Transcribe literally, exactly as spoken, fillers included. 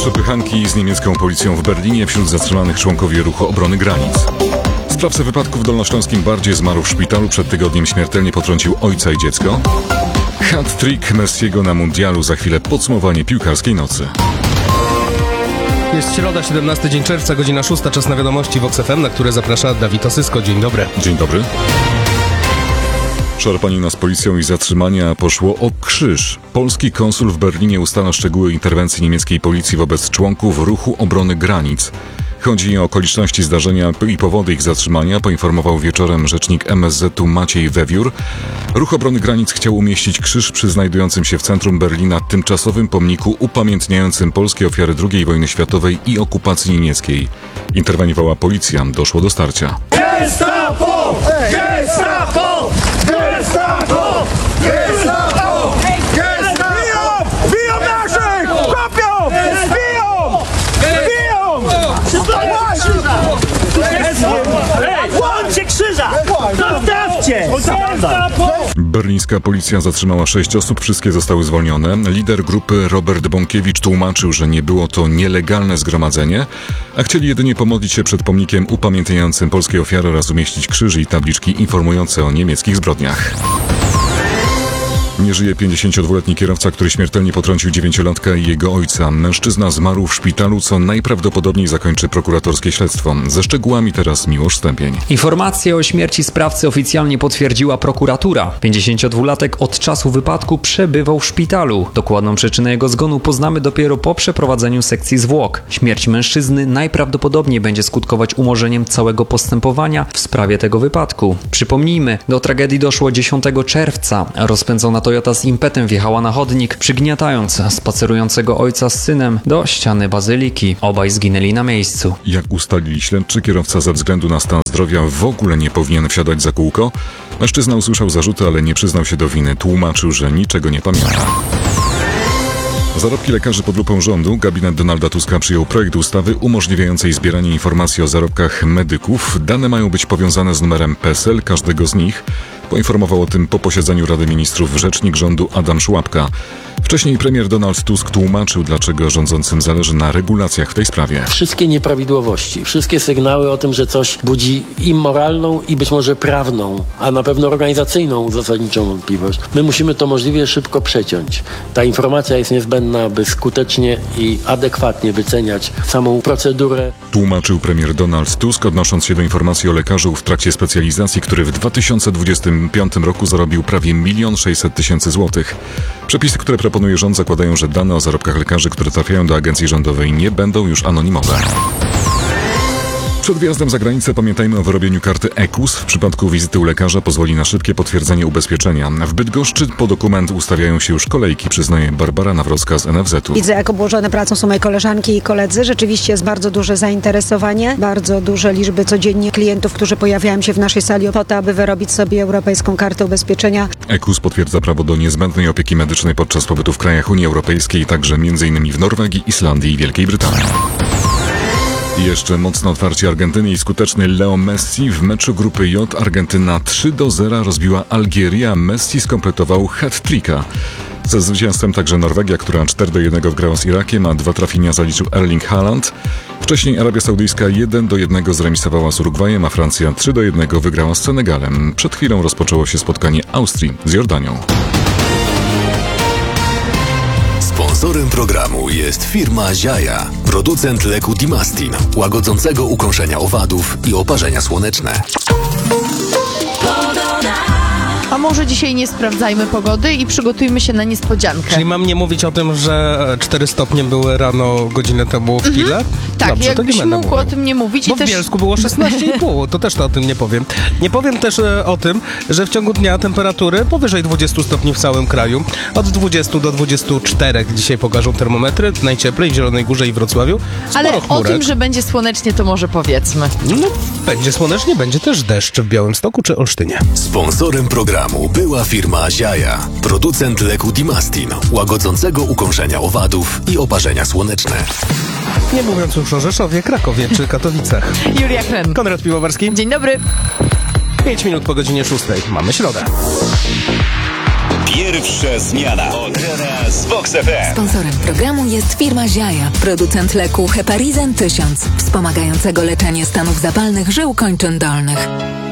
Przepychanki z niemiecką policją w Berlinie, wśród zatrzymanych członkowie ruchu obrony granic. Sprawca wypadku w Dolnośląskim Bardzie zmarł w szpitalu, przed tygodniem śmiertelnie potrącił ojca i dziecko. Hat-trick Messiego na mundialu, za chwilę podsumowanie piłkarskiej nocy. Jest środa, siedemnasty dzień czerwca, godzina szósta, czas na wiadomości w O X F M, na które zaprasza Dawid Osysko. Dzień dobry. Dzień dobry. Szarpanina z policją i zatrzymania poszło o krzyż. Polski konsul w Berlinie ustala szczegóły interwencji niemieckiej policji wobec członków ruchu obrony granic. Chodzi o okoliczności zdarzenia i powody ich zatrzymania, poinformował wieczorem rzecznik M S Z-u Maciej Wewiór. Ruch obrony granic chciał umieścić krzyż przy znajdującym się w centrum Berlina tymczasowym pomniku upamiętniającym polskie ofiary drugiej wojny światowej i okupacji niemieckiej. Interweniowała policja, doszło do starcia. Gestapo! Gestapo! Gestapo! Gestapo! Gestapo! Biją naszych! Kopią! Biją! Biją! Łączcie krzyża! Zostawcie! Berlińska policja zatrzymała sześć osób, wszystkie zostały zwolnione. Lider grupy Robert Bąkiewicz tłumaczył, że nie było to nielegalne zgromadzenie, a chcieli jedynie pomodlić się przed pomnikiem upamiętniającym polskie ofiary oraz umieścić krzyż i tabliczki informujące o niemieckich zbrodniach. Nie żyje pięćdziesięciodwuletni kierowca, który śmiertelnie potrącił dziewięciolatka i jego ojca. Mężczyzna zmarł w szpitalu, co najprawdopodobniej zakończy prokuratorskie śledztwo. Ze szczegółami teraz Miłosz Stępień. Informację o śmierci sprawcy oficjalnie potwierdziła prokuratura. pięćdziesięciodwulatek od czasu wypadku przebywał w szpitalu. Dokładną przyczynę jego zgonu poznamy dopiero po przeprowadzeniu sekcji zwłok. Śmierć mężczyzny najprawdopodobniej będzie skutkować umorzeniem całego postępowania w sprawie tego wypadku. Przypomnijmy, do tragedii doszło dziesiątego czerwca. Rozpędzona Toyota z impetem wjechała na chodnik, przygniatając spacerującego ojca z synem do ściany bazyliki. Obaj zginęli na miejscu. Jak ustalili śledczy, kierowca ze względu na stan zdrowia w ogóle nie powinien wsiadać za kółko. Mężczyzna usłyszał zarzuty, ale nie przyznał się do winy. Tłumaczył, że niczego nie pamięta. Zarobki lekarzy pod lupą rządu. Gabinet Donalda Tuska przyjął projekt ustawy umożliwiającej zbieranie informacji o zarobkach medyków. Dane mają być powiązane z numerem P E S E L każdego z nich. Poinformował o tym po posiedzeniu Rady Ministrów rzecznik rządu Adam Szłapka. Wcześniej premier Donald Tusk tłumaczył, dlaczego rządzącym zależy na regulacjach w tej sprawie. Wszystkie nieprawidłowości, wszystkie sygnały o tym, że coś budzi i moralną, i być może prawną, a na pewno organizacyjną zasadniczą wątpliwość. My musimy to możliwie szybko przeciąć. Ta informacja jest niezbędna, by skutecznie i adekwatnie wyceniać samą procedurę. Tłumaczył premier Donald Tusk, odnosząc się do informacji o lekarzu w trakcie specjalizacji, który w dwa tysiące dwudziestym piątym roku zarobił prawie milion sześćset tysięcy złotych. Przepisy, które proponuje rząd, zakładają, że dane o zarobkach lekarzy, które trafiają do agencji rządowej, nie będą już anonimowe. Przed wyjazdem za granicę pamiętajmy o wyrobieniu karty E K U S. W przypadku wizyty u lekarza pozwoli na szybkie potwierdzenie ubezpieczenia. W Bydgoszczy po dokument ustawiają się już kolejki, przyznaje Barbara Nawrocka z N F Z-u. Widzę, jak obłożone pracą są moje koleżanki i koledzy. Rzeczywiście jest bardzo duże zainteresowanie, bardzo duże liczby codziennie klientów, którzy pojawiają się w naszej sali po to, aby wyrobić sobie europejską kartę ubezpieczenia. E K U S potwierdza prawo do niezbędnej opieki medycznej podczas pobytu w krajach Unii Europejskiej, także między innymi w Norwegii, Islandii i Wielkiej Brytanii. I jeszcze mocne otwarcie Argentyny i skuteczny Leo Messi. W meczu grupy J Argentyna trzy do zera rozbiła Algierię, a Messi skompletował hat-tricka. Ze zwycięstwem także Norwegia, która cztery do jednego wygrała z Irakiem, a dwa trafienia zaliczył Erling Haaland. Wcześniej Arabia Saudyjska jeden do jednego zremisowała z Urugwajem, a Francja trzy do jednego wygrała z Senegalem. Przed chwilą rozpoczęło się spotkanie Austrii z Jordanią. Sponsorem programu jest firma Ziaja, producent leku Dimastin, łagodzącego ukąszenia owadów i oparzenia słoneczne. A może dzisiaj nie sprawdzajmy pogody i przygotujmy się na niespodziankę. Czyli mam nie mówić o tym, że cztery stopnie były rano godzinę temu w Pile? Mhm. Tak, Dobrze, jakbyś to nie mógł mówił. o tym nie mówić. Bo I w też... Bielsku było szesnaście i pół, to też to o tym nie powiem. Nie powiem też e, o tym, że w ciągu dnia temperatury powyżej dwudziestu stopni w całym kraju. Od dwudziestu do dwudziestu czterech dzisiaj pokażą termometry, najcieplej w Zielonej Górze i Wrocławiu. Sporo Ale chmurek. o tym, że będzie słonecznie, to może powiedzmy. No, będzie słonecznie, będzie też deszcz w Białymstoku czy Olsztynie. Sponsorem programu była firma Ziaja, producent leku Dimastin, łagodzącego ukąszenia owadów i oparzenia słoneczne. Nie mówiąc już o Rzeszowie, Krakowie czy Katowicach. Julia Kren. Konrad Piwowarski. Dzień dobry. Pięć minut po godzinie szóstej. Mamy środę. Pierwsza zmiana od rana z Vox F M. Sponsorem programu jest firma Ziaja, producent leku Heparizan tysiąc, wspomagającego leczenie stanów zapalnych żył kończyn dolnych.